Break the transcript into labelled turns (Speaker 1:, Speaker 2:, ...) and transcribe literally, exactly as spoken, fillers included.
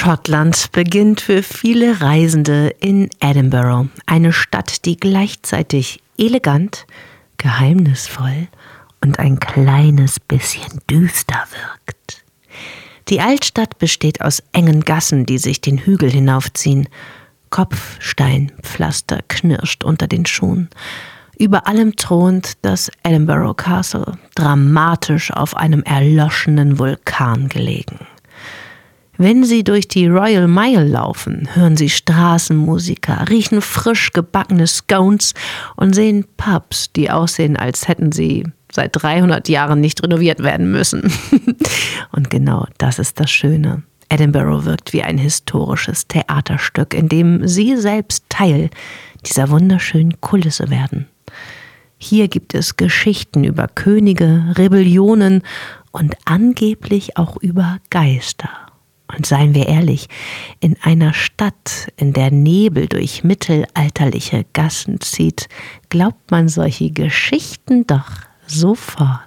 Speaker 1: Schottland beginnt für viele Reisende in Edinburgh, eine Stadt, die gleichzeitig elegant, geheimnisvoll und ein kleines bisschen düster wirkt. Die Altstadt besteht aus engen Gassen, die sich den Hügel hinaufziehen. Kopfsteinpflaster knirscht unter den Schuhen. Über allem thront das Edinburgh Castle, dramatisch auf einem erloschenen Vulkan gelegen. Wenn Sie durch die Royal Mile laufen, hören Sie Straßenmusiker, riechen frisch gebackene Scones und sehen Pubs, die aussehen, als hätten sie seit dreihundert Jahren nicht renoviert werden müssen. Und genau das ist das Schöne. Edinburgh wirkt wie ein historisches Theaterstück, in dem Sie selbst Teil dieser wunderschönen Kulisse werden. Hier gibt es Geschichten über Könige, Rebellionen und angeblich auch über Geister. Und seien wir ehrlich, in einer Stadt, in der Nebel durch mittelalterliche Gassen zieht, glaubt man solche Geschichten doch sofort.